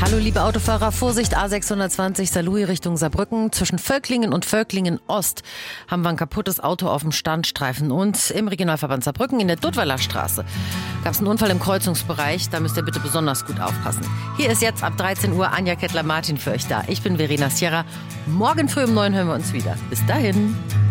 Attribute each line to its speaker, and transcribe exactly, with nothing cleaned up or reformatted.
Speaker 1: Hallo liebe Autofahrer, Vorsicht, A sechshundertzwanzig Saarlouis Richtung Saarbrücken. Zwischen Völklingen und Völklingen Ost haben wir ein kaputtes Auto auf dem Standstreifen. Und im Regionalverband Saarbrücken in der Duttweiler Straße gab es einen Unfall im Kreuzungsbereich. Da müsst ihr bitte besonders gut aufpassen. Hier ist jetzt ab dreizehn Uhr Anja Kettler-Martin für euch da. Ich bin Verena Sierra. Morgen früh um neun hören wir uns wieder. Bis dahin.